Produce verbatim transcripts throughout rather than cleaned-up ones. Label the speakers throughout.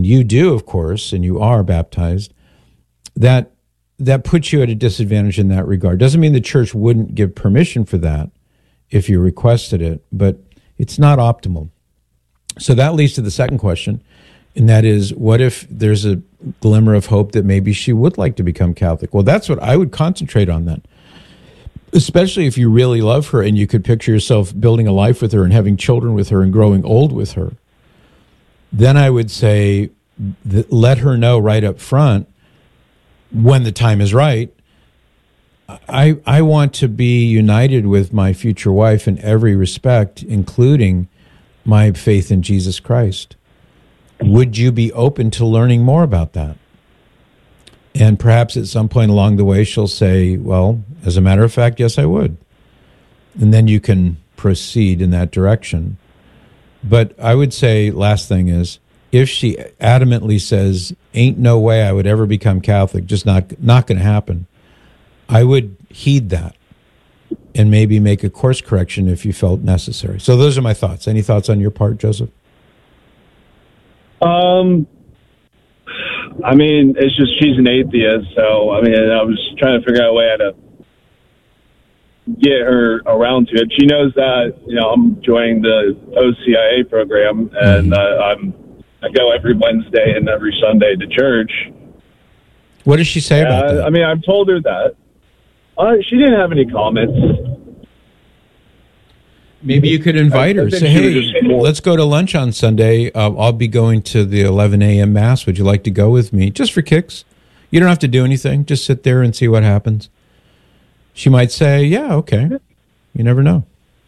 Speaker 1: and you do, of course, and you are baptized, that that puts you at a disadvantage in that regard. Doesn't mean the church wouldn't give permission for that if you requested it, but it's not optimal. So that leads to the second question, and that is, what if there's a glimmer of hope that maybe she would like to become Catholic? Well, that's what I would concentrate on then, especially if you really love her and you could picture yourself building a life with her and having children with her and growing old with her. Then I would say, that let her know right up front, when the time is right, I I want to be united with my future wife in every respect, including my faith in Jesus Christ. Would you be open to learning more about that? And perhaps at some point along the way, she'll say, well, as a matter of fact, yes, I would. And then you can proceed in that direction. But I would say, last thing is, if she adamantly says, ain't no way I would ever become Catholic, just not not going to happen, I would heed that and maybe make a course correction if you felt necessary. So those are my thoughts. Any thoughts on your part, Joseph?
Speaker 2: Um, I mean, it's just she's an atheist, so, I mean, I was trying to figure out a way how to get her around to it. She knows that, you know, I'm joining the O C I A program, and mm-hmm. uh, I'm I go every Wednesday and every Sunday to church.
Speaker 1: What does she say about
Speaker 2: uh,
Speaker 1: that?
Speaker 2: I mean, I've told her that. Uh, she didn't have any comments.
Speaker 1: Maybe you could invite
Speaker 2: I,
Speaker 1: her.
Speaker 2: I
Speaker 1: Say, hey, let's go to lunch on Sunday. Uh, I'll be going to the eleven a.m. Mass. Would you like to go with me? Just for kicks. You don't have to do anything. Just sit there and see what happens. She might say, yeah, okay. You never know.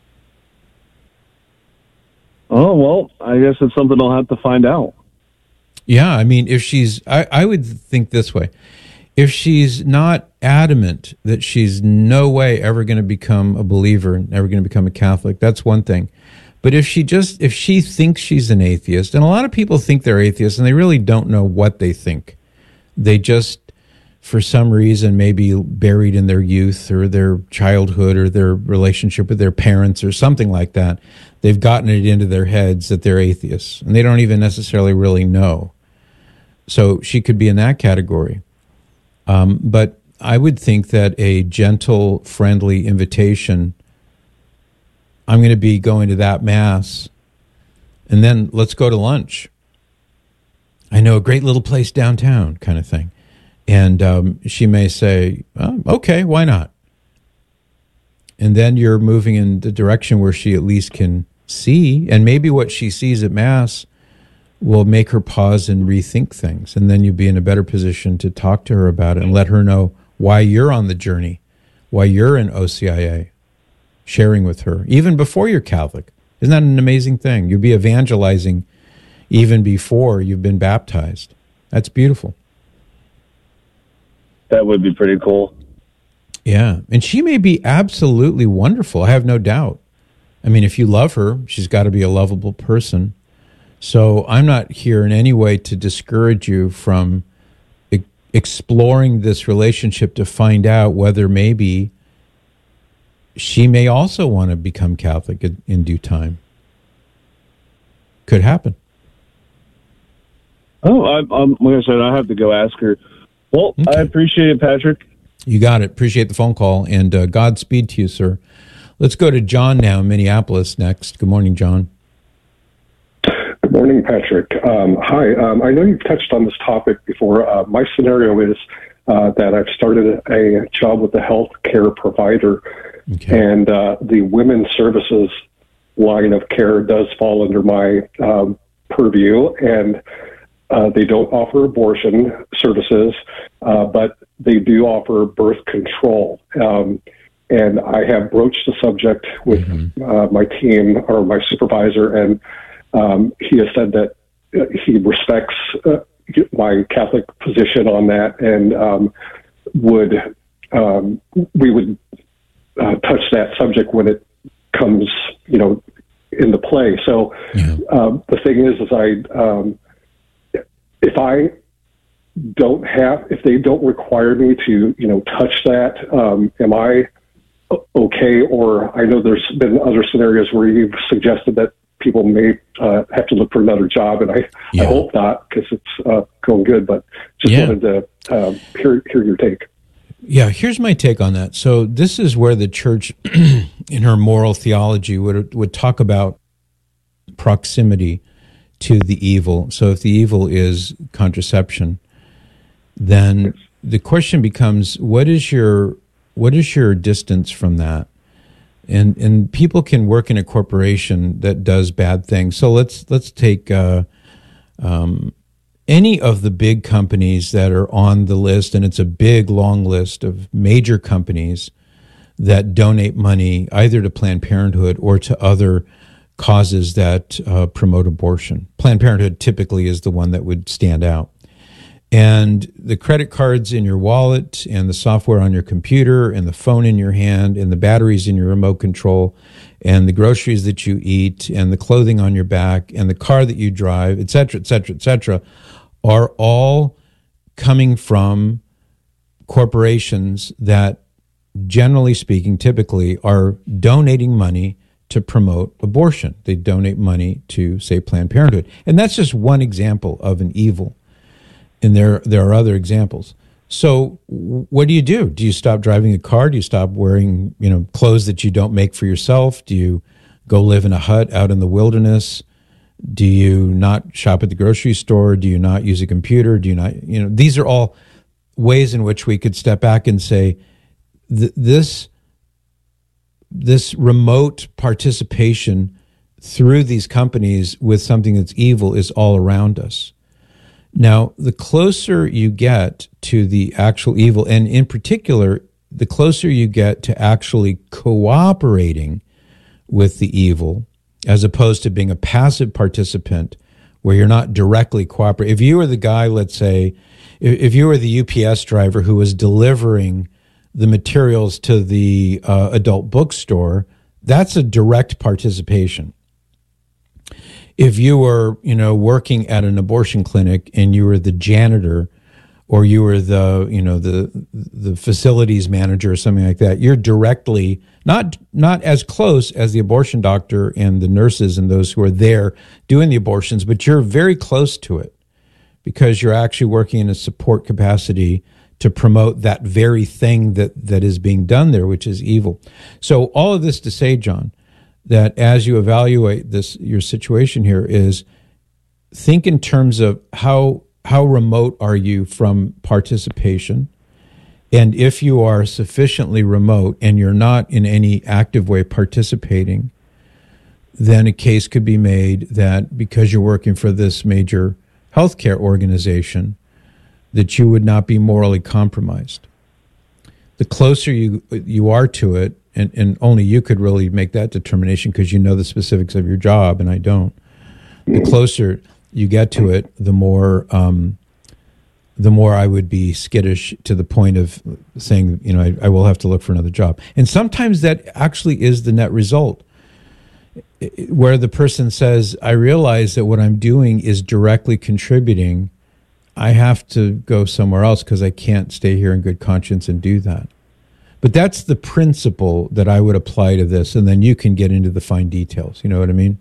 Speaker 2: Oh, well, I guess it's something I'll have to find out.
Speaker 1: Yeah, I mean, if she's, I, I would think this way. If she's not adamant that she's no way ever going to become a believer, never going to become a Catholic, that's one thing. But if she just, if she thinks she's an atheist, and a lot of people think they're atheists, and they really don't know what they think. They just, for some reason, maybe buried in their youth or their childhood or their relationship with their parents or something like that, they've gotten it into their heads that they're atheists, and they don't even necessarily really know. So she could be in that category. Um, but I would think that a gentle, friendly invitation, I'm going to be going to that Mass, and then let's go to lunch. I know a great little place downtown, kind of thing. And um, she may say, oh, okay, why not? And then you're moving in the direction where she at least can see, and maybe what she sees at Mass will make her pause and rethink things. And then you'll be in a better position to talk to her about it and let her know why you're on the journey, why you're in O C I A, sharing with her, even before you're Catholic. Isn't that an amazing thing? You'll be evangelizing even before you've been baptized. That's beautiful.
Speaker 2: That would be pretty cool.
Speaker 1: Yeah, and she may be absolutely wonderful. I have no doubt. I mean, if you love her, she's got to be a lovable person. So I'm not here in any way to discourage you from e- exploring this relationship to find out whether maybe she may also want to become Catholic in, in due time. Could happen.
Speaker 2: Oh, I, I'm, like I said, I have to go ask her. Well, okay. I appreciate it, Patrick.
Speaker 1: You got it. Appreciate the phone call, and uh, Godspeed to you, sir. Let's go to John now in Minneapolis next. Good morning, John.
Speaker 3: Good morning, Patrick. Um, hi. Um, I know you've touched on this topic before. Uh, my scenario is uh, that I've started a job with a health care provider, okay. and uh, the women's services line of care does fall under my um, purview, and uh, they don't offer abortion services, uh, but they do offer birth control. Um, and I have broached the subject with mm-hmm. uh, my team or my supervisor, and um, he has said that he respects uh, my Catholic position on that, and um, would um, we would uh, touch that subject when it comes, you know, into play. So yeah. um, the thing is, is I um, if I don't have, if they don't require me to, you know, touch that, um, am I okay? Or I know there's been other scenarios where you've suggested that people may uh, have to look for another job, and I,
Speaker 1: yeah.
Speaker 3: I hope not, because it's uh, going good. But just
Speaker 1: yeah.
Speaker 3: wanted to um, hear hear your take.
Speaker 1: Yeah, here's my take on that. So this is where the church, in her moral theology, would would talk about proximity to the evil. So if the evil is contraception, then the question becomes, what is your what is your distance from that? And and people can work in a corporation that does bad things. So let's let's take uh, um, any of the big companies that are on the list, and it's a big, long list of major companies that donate money either to Planned Parenthood or to other causes that uh, promote abortion. Planned Parenthood typically is the one that would stand out. And the credit cards in your wallet and the software on your computer and the phone in your hand and the batteries in your remote control and the groceries that you eat and the clothing on your back and the car that you drive, et cetera, et cetera, et cetera, are all coming from corporations that, generally speaking, typically are donating money to promote abortion. They donate money to, say, Planned Parenthood. And that's just one example of an evil. And there there are other examples. So what do you do? Do you stop driving a car? Do you stop wearing, you know, clothes that you don't make for yourself? Do you go live in a hut out in the wilderness? Do you not shop at the grocery store? Do you not use a computer? Do you not, you know, these are all ways in which we could step back and say, th- this this remote participation through these companies with something that's evil is all around us. Now, the closer you get to the actual evil, and in particular, the closer you get to actually cooperating with the evil, as opposed to being a passive participant where you're not directly cooperating. If you were the guy, let's say, if you were the U P S driver who was delivering the materials to the uh, adult bookstore, that's a direct participation. If you were, you know, working at an abortion clinic and you were the janitor or you were the, you know, the the facilities manager or something like that, you're directly not not as close as the abortion doctor and the nurses and those who are there doing the abortions, but you're very close to it because you're actually working in a support capacity to promote that very thing that that is being done there, which is evil. So all of this to say, John, that as you evaluate this, your situation here is think in terms of how how remote are you from participation, and if you are sufficiently remote and you're not in any active way participating, then a case could be made that because you're working for this major healthcare organization, that you would not be morally compromised. The closer you you are to it, and, and only you could really make that determination because you know the specifics of your job, and I don't. The closer you get to it, the more um, the more I would be skittish to the point of saying, you know, I, I will have to look for another job. And sometimes that actually is the net result, where the person says, I realize that what I'm doing is directly contributing. I have to go somewhere else because I can't stay here in good conscience and do that. But that's the principle that I would apply to this, and then you can get into the fine details. You know what I mean?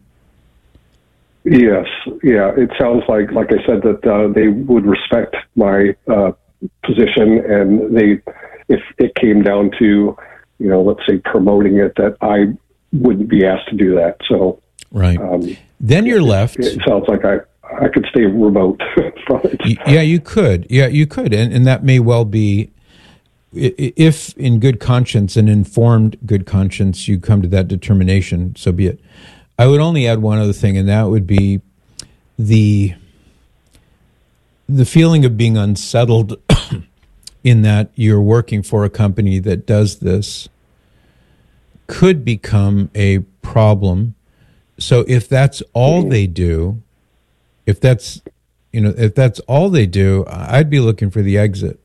Speaker 3: Yes. Yeah. It sounds like, like I said, that uh, they would respect my uh, position, and they, if it came down to, you know, let's say promoting it, that I wouldn't be asked to do that. So,
Speaker 1: right. Um, then you're left.
Speaker 3: It, it sounds like I. I could stay remote from it.
Speaker 1: Yeah, you could. Yeah, you could. And, and that may well be, if in good conscience and informed good conscience you come to that determination, so be it. I would only add one other thing, and that would be the the feeling of being unsettled in that you're working for a company that does this could become a problem. So if that's all mm-hmm. they do, If that's, you know, if that's all they do, I'd be looking for the exit.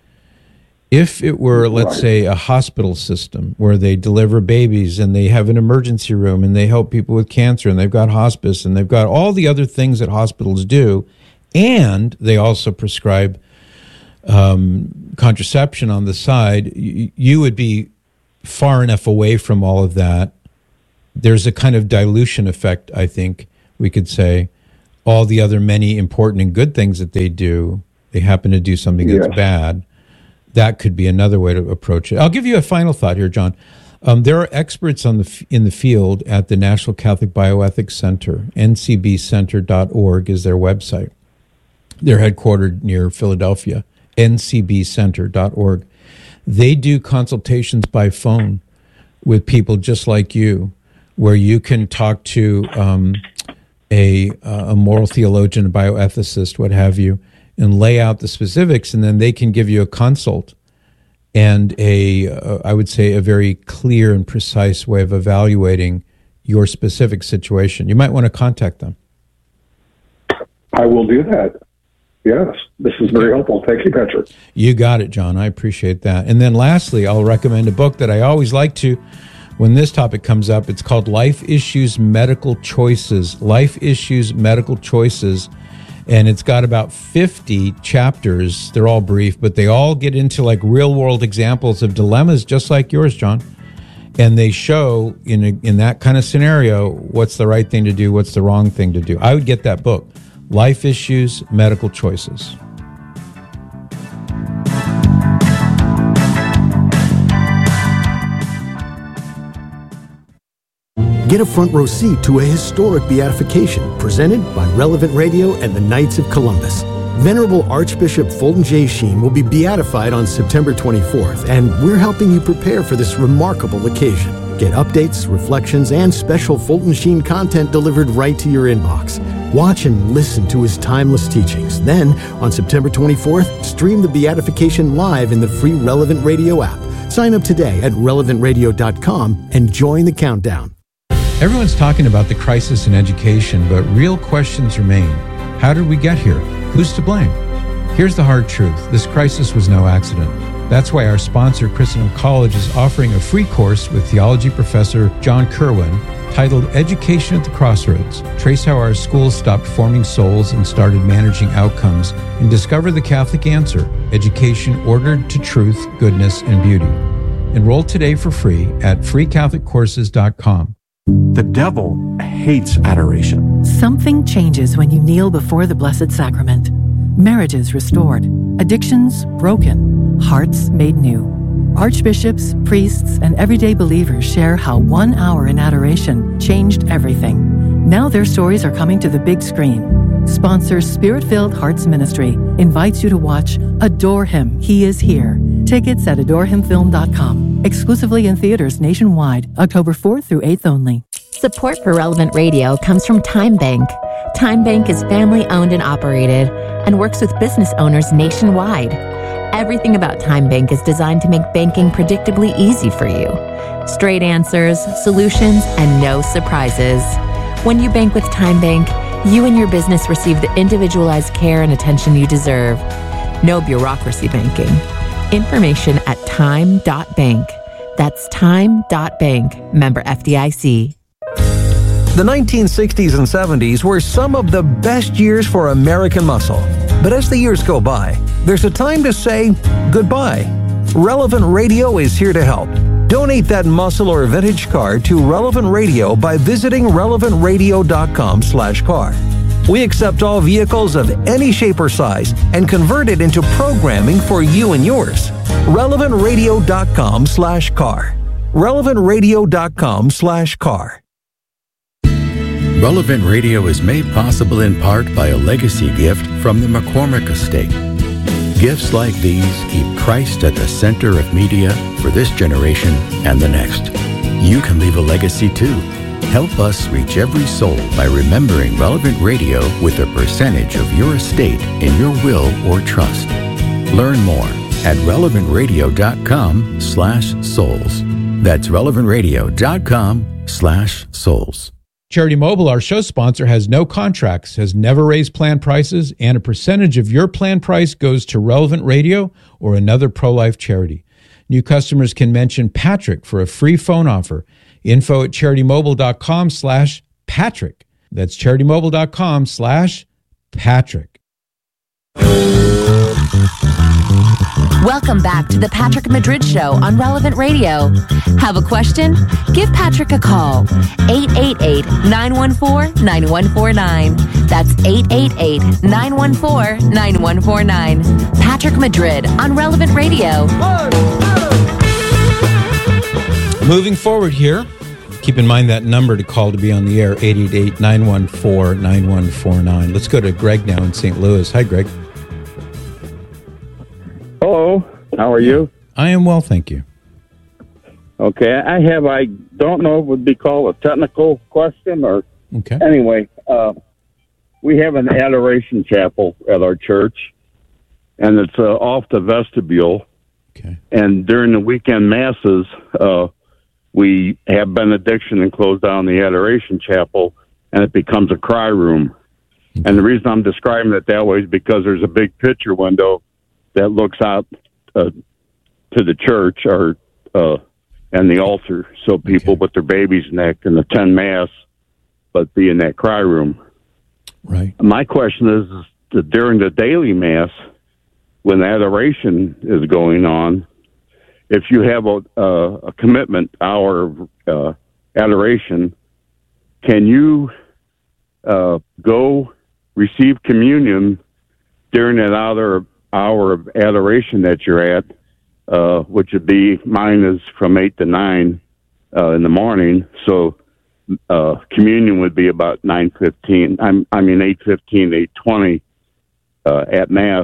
Speaker 1: If it were, let's say, a hospital system where they deliver babies and they have an emergency room and they help people with cancer and they've got hospice and they've got all the other things that hospitals do, and they also prescribe um, contraception on the side, you, you would be far enough away from all of that there's a kind of dilution effect, I think we could say. All the other many important and good things that they do, they happen to do something that's
Speaker 3: yes.
Speaker 1: bad. That could be another way to approach it. I'll give you a final thought here, John. Um, there are experts on the in the field at the National Catholic Bioethics Center. N C B center dot org is their website. They're headquartered near Philadelphia, N C B center dot org. They do consultations by phone with people just like you, where you can talk to um, a, uh, a moral theologian, a bioethicist, what have you, and lay out the specifics, and then they can give you a consult and a, uh, I would say, a very clear and precise way of evaluating your specific situation. You might want to contact them.
Speaker 3: I will do that. Yes, this is very helpful. Thank you, Patrick.
Speaker 1: You got it, John. I appreciate that. And then lastly, I'll recommend a book that I always like to when this topic comes up. It's called Life Issues, Medical Choices. Life Issues, Medical Choices. And it's got about fifty chapters. They're all brief, but they all get into like real world examples of dilemmas just like yours, John. And they show in a, in that kind of scenario, what's the right thing to do, what's the wrong thing to do. I would get that book. Life Issues, Medical Choices.
Speaker 4: Get a front row seat to a historic beatification presented by Relevant Radio and the Knights of Columbus. Venerable Archbishop Fulton J. Sheen will be beatified on September twenty-fourth, and we're helping you prepare for this remarkable occasion. Get updates, reflections, and special Fulton Sheen content delivered right to your inbox. Watch and listen to his timeless teachings. Then, on September twenty-fourth, stream the beatification live in the free Relevant Radio app. Sign up today at relevant radio dot com and join the countdown.
Speaker 1: Everyone's talking about the crisis in education, but real questions remain. How did we get here? Who's to blame? Here's the hard truth. This crisis was no accident. That's why our sponsor, Christendom College, is offering a free course with theology professor John Kerwin titled Education at the Crossroads. Trace how our schools stopped forming souls and started managing outcomes, and discover the Catholic answer, education ordered to truth, goodness, and beauty. Enroll today for free at free catholic courses dot com.
Speaker 5: The devil hates adoration.
Speaker 6: Something changes when you kneel before the Blessed Sacrament. Marriages restored, addictions broken, hearts made new. Archbishops, priests, and everyday believers share how one hour in adoration changed everything. Now their stories are coming to the big screen. Sponsor Spirit-Filled Hearts Ministry invites you to watch Adore Him, He Is Here. Tickets at adore him film dot com. Exclusively in theaters nationwide, October fourth through eighth only.
Speaker 7: Support for Relevant Radio comes from Time Bank. Time Bank is family owned and operated and works with business owners nationwide. Everything about Time Bank is designed to make banking predictably easy for you. Straight answers, solutions, and no surprises. When you bank with Time Bank, you and your business receive the individualized care and attention you deserve. No bureaucracy banking. Information at time dot bank. That's time dot bank. Member F D I C.
Speaker 8: The nineteen sixties and seventies were some of the best years for American muscle. But as the years go by, there's a time to say goodbye. Relevant Radio is here to help. Donate that muscle or vintage car to Relevant Radio by visiting relevant radio dot com slash car. We accept all vehicles of any shape or size and convert it into programming for you and yours. relevant radio dot com slash car. relevant radio dot com slash car.
Speaker 9: Relevant Radio is made possible in part by a legacy gift from the McCormick Estate. Gifts like these keep Christ at the center of media for this generation and the next. You can leave a legacy too. Help us reach every soul by remembering Relevant Radio with a percentage of your estate in your will or trust. Learn more at relevant radio dot com slash souls. That's relevant radio dot com slash souls.
Speaker 1: Charity Mobile, our show sponsor, has no contracts, has never raised plan prices, and a percentage of your plan price goes to Relevant Radio or another pro-life charity. New customers can mention Patrick for a free phone offer. Info at charity mobile dot com slash Patrick. That's charity mobile dot com slash Patrick.
Speaker 7: Welcome
Speaker 10: Welcome back to the Patrick Madrid Show on Relevant Radio. Have a question? Give Patrick a call. eight eight eight, nine one four, nine one four nine. That's eight eight eight, nine one four, nine one four nine. Patrick Madrid on Relevant Radio.
Speaker 1: Moving forward here, keep in mind that number to call to be on the air, eight eight eight, nine one four, nine one four nine. Let's go to Greg now in Saint Louis. Hi, Greg.
Speaker 11: Hello, how are you?
Speaker 1: I am well, thank you.
Speaker 11: Okay, I have, I don't know if it would be called a technical question or,
Speaker 1: okay.
Speaker 11: Anyway, uh, we have an adoration chapel at our church, and it's uh, off the vestibule.
Speaker 1: Okay.
Speaker 11: And during the weekend masses, uh, we have benediction and close down the adoration chapel, and it becomes a cry room. Okay. And the reason I'm describing it that way is because there's a big picture window that looks out uh, to the church or uh, and the altar, so people
Speaker 1: okay.
Speaker 11: with their babies neck and the ten mass, but be in that cry room.
Speaker 1: Right.
Speaker 11: My question is, is that during the daily mass, when adoration is going on, if you have a, uh, a commitment hour of uh, adoration, can you uh, go receive communion during that hour, hour of adoration that you're at, uh, which would be, mine is from eight to nine uh, in the morning, so uh, communion would be about nine fifteen, I'm, I mean eight fifteen, eight twenty uh, at Mass.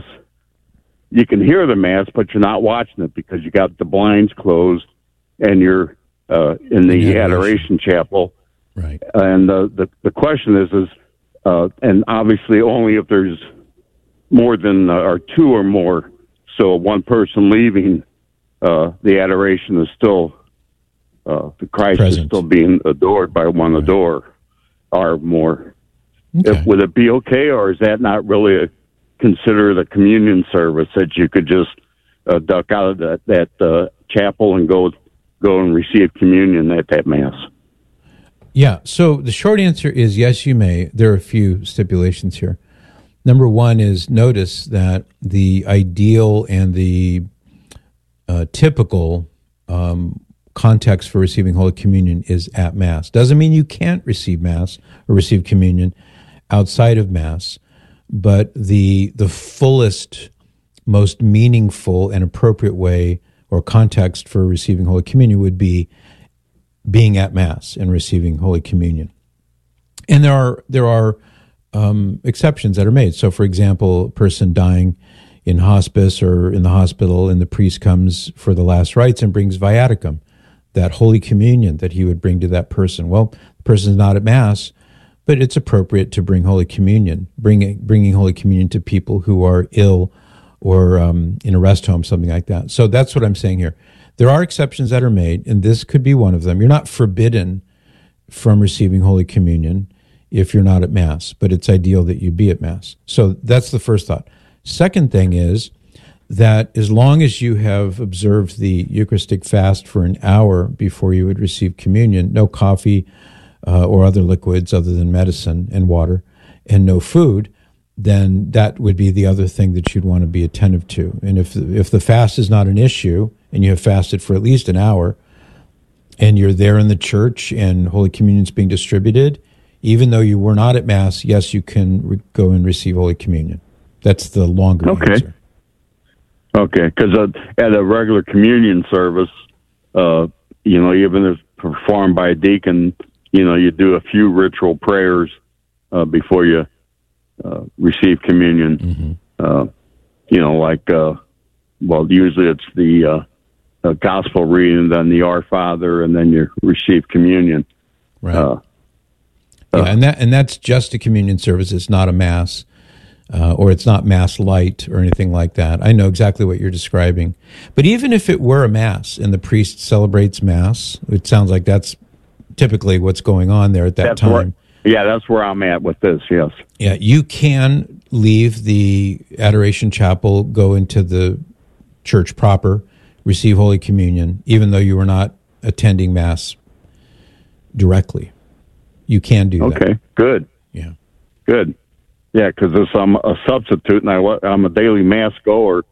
Speaker 11: You can hear the Mass, but you're not watching it because you got the blinds closed and you're uh, in the
Speaker 1: yeah,
Speaker 11: adoration chapel.
Speaker 1: Right.
Speaker 11: And uh, the the question is, is uh, and obviously only if there's more than uh, or two or more. So one person leaving, uh, the adoration is still uh, the Christ
Speaker 1: Present.
Speaker 11: is still being adored by one right. adore or more.
Speaker 1: Okay.
Speaker 11: If, would it be okay, or is that not really a, considered a communion service that you could just uh, duck out of that that uh, chapel and go go and receive communion at that Mass?
Speaker 1: Yeah, so the short answer is yes, you may. There are a few stipulations here. Number one is notice that the ideal and the uh, typical um, context for receiving Holy Communion is at Mass. Doesn't mean you can't receive Mass or receive communion outside of Mass, but the the fullest, most meaningful and appropriate way or context for receiving Holy Communion would be being at Mass and receiving Holy Communion. And there are there are um, exceptions that are made. So, for example, a person dying in hospice or in the hospital, and the priest comes for the last rites and brings viaticum, that Holy Communion that he would bring to that person. Well, the person's not at Mass, but it's appropriate to bring Holy Communion, bringing bringing Holy Communion to people who are ill or um, in a rest home, something like that. So that's what I'm saying here. There are exceptions that are made, and this could be one of them. You're not forbidden from receiving Holy Communion if you're not at Mass, but it's ideal that you be at Mass. So that's the first thought. Second thing is that as long as you have observed the Eucharistic fast for an hour before you would receive communion, no coffee uh, or other liquids other than medicine and water, and no food, then that would be the other thing that you'd want to be attentive to. And if if the fast is not an issue, and you have fasted for at least an hour, and you're there in the church and Holy Communion's being distributed, even though you were not at Mass, yes, you can re- go and receive Holy Communion. That's the longer
Speaker 11: okay.
Speaker 1: answer.
Speaker 11: Okay, because uh, at a regular communion service, uh, you know, even if performed by a deacon, you know, you do a few ritual prayers uh, before you uh, receive communion.
Speaker 1: Mm-hmm.
Speaker 11: Uh, you know, like, uh, well, usually it's the uh, uh, gospel reading, then the Our Father, and then you receive communion.
Speaker 1: Right.
Speaker 11: Uh,
Speaker 1: yeah, and that and that's just a communion service. It's not a Mass. Uh, or it's not Mass light or anything like that. I know exactly what you're describing. But even if it were a Mass and the priest celebrates Mass, it sounds like that's typically what's going on there at that
Speaker 11: that's
Speaker 1: time.
Speaker 11: Where, yeah, that's where I'm at with this, yes.
Speaker 1: Yeah, you can leave the Adoration Chapel, go into the church proper, receive Holy Communion, even though you were not attending Mass directly. You can do
Speaker 11: okay,
Speaker 1: that.
Speaker 11: Okay, good.
Speaker 1: Yeah.
Speaker 11: Good. Yeah, because I'm a substitute, and I, I'm a daily Mass goer,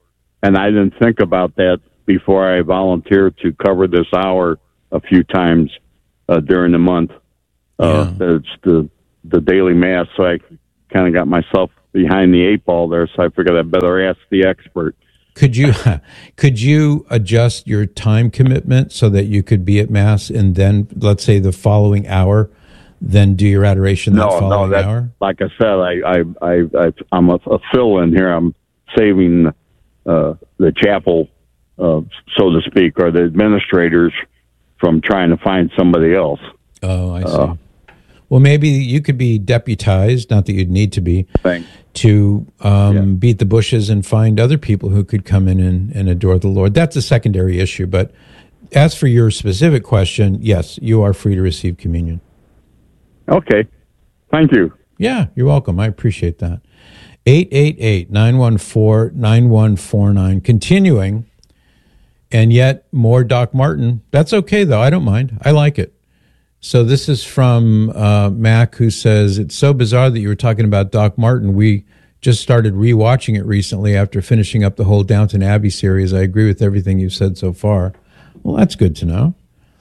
Speaker 11: and I didn't think about that before I volunteered to cover this hour a few times uh, during the month. Uh, yeah. It's the the daily mass, so I kind of got myself behind the eight ball there. So I figured I better ask the expert.
Speaker 1: Could you could you adjust your time commitment so that you could be at mass and then, let's say, the following hour, then do your adoration
Speaker 11: no,
Speaker 1: that following
Speaker 11: no, that,
Speaker 1: hour?
Speaker 11: Like I said, I I I, I I'm a, a fill in here. I'm saving uh, the chapel, uh, so to speak, or the administrators from trying to find somebody else.
Speaker 1: Oh, I see.
Speaker 11: Uh,
Speaker 1: well, maybe you could be deputized, not that you'd need to be,
Speaker 11: thanks.
Speaker 1: to um,
Speaker 11: yeah.
Speaker 1: beat the bushes and find other people who could come in and, and adore the Lord. That's a secondary issue. But as for your specific question, yes, you are free to receive communion.
Speaker 11: Okay. Thank you.
Speaker 1: Yeah, you're welcome. I appreciate that. eight eight eight, nine one four, nine one four nine. Continuing, and yet more Doc Martin. That's okay, though. I don't mind. I like it. So this is from uh, Mac, who says, it's so bizarre that you were talking about Doc Martin. We just started rewatching it recently after finishing up the whole Downton Abbey series. I agree with everything you've said so far. Well, that's good to know.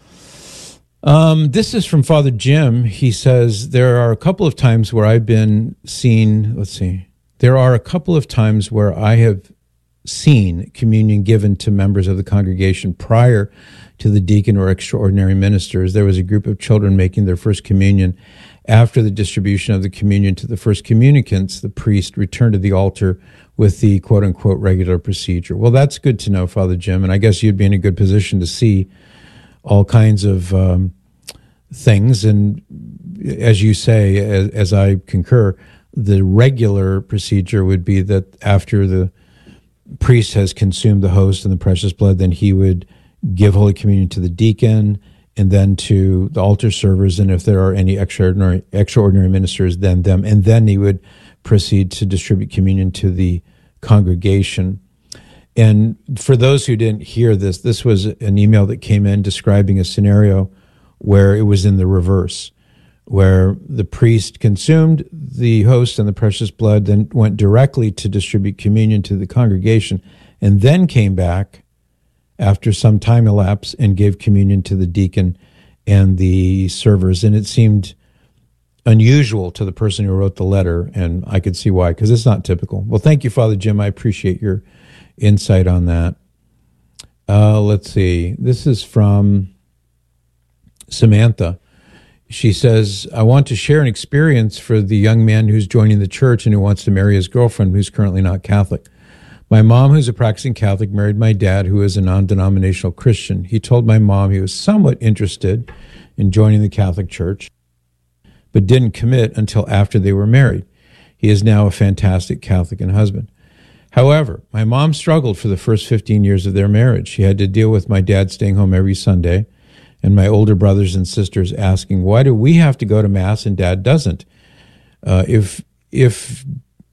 Speaker 1: Um, this is from Father Jim. He says, there are a couple of times where I've been seen, let's see, there are a couple of times where I have seen communion given to members of the congregation prior to the deacon or extraordinary ministers. There was a group of children making their first communion. After the distribution of the communion to the first communicants, the priest returned to the altar with the quote-unquote regular procedure. Well, that's good to know, Father Jim, and I guess you'd be in a good position to see all kinds of um, things. And as you say, as, as I concur, the regular procedure would be that after the priest has consumed the host and the precious blood, then he would give Holy Communion to the deacon and then to the altar servers, and if there are any extraordinary extraordinary ministers, then them, and then he would proceed to distribute communion to the congregation. And for those who didn't hear this, this was an email that came in describing a scenario where it was in the reverse, where the priest consumed the host and the precious blood, then went directly to distribute communion to the congregation, and then came back after some time elapsed and gave communion to the deacon and the servers. And it seemed unusual to the person who wrote the letter, and I could see why, because it's not typical. Well, thank you, Father Jim. I appreciate your insight on that. Uh, let's see. This is from Samantha. She says, I want to share an experience for the young man who's joining the church and who wants to marry his girlfriend who's currently not Catholic. My mom, who's a practicing Catholic, married my dad, who is a non-denominational Christian. He told my mom he was somewhat interested in joining the Catholic Church, but didn't commit until after they were married. He is now a fantastic Catholic and husband. However, my mom struggled for the first fifteen years of their marriage. She had to deal with my dad staying home every Sunday and my older brothers and sisters asking, why do we have to go to Mass and Dad doesn't? Uh, if if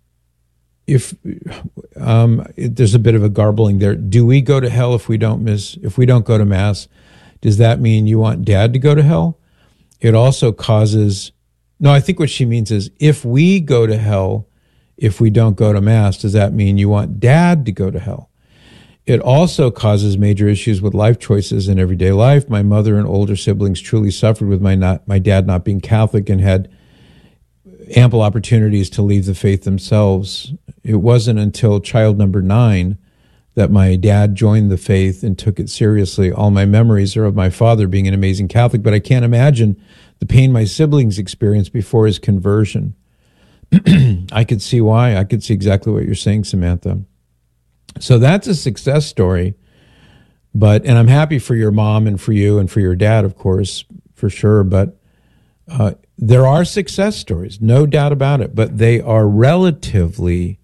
Speaker 1: if um, there's a bit of a garbling there, do we go to hell if we don't miss if we don't go to Mass? Does that mean you want Dad to go to hell? It also causes no. I think what she means is if we go to hell if we don't go to Mass, does that mean you want Dad to go to hell? It also causes major issues with life choices in everyday life. My mother and older siblings truly suffered with my not my dad not being Catholic and had ample opportunities to leave the faith themselves. It wasn't until child number nine that my dad joined the faith and took it seriously. All my memories are of my father being an amazing Catholic, but I can't imagine the pain my siblings experienced before his conversion. I could see why. I could see exactly what you're saying, Samantha. So that's a success story. But, and I'm happy for your mom and for you and for your dad, of course, for sure. But uh, there are success stories, no doubt about it. But they are relatively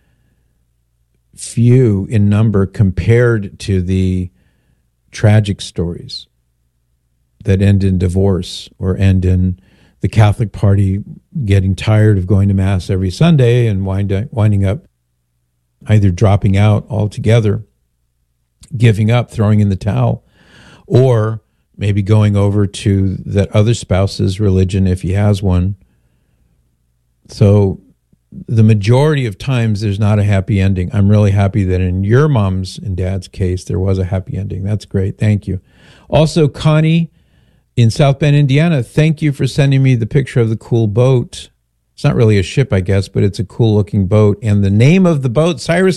Speaker 1: few in number compared to the tragic stories that end in divorce or end in the Catholic Party getting tired of going to Mass every Sunday and wind, winding up either dropping out altogether, giving up, throwing in the towel, or maybe going over to that other spouse's religion if he has one. So the majority of times there's not a happy ending. I'm really happy that in your mom's and dad's case, there was a happy ending. That's great. Thank you. Also, Connie in South Bend, Indiana, thank you for sending me the picture of the cool boat. It's not really a ship, I guess, but it's a cool looking boat. And the name of the boat, Cyrus